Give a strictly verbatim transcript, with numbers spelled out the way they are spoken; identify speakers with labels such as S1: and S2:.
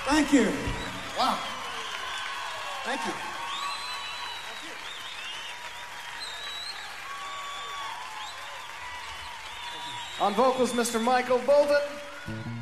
S1: Thank you. Wow. Thank you.
S2: On vocals, Mister Michael Bolton.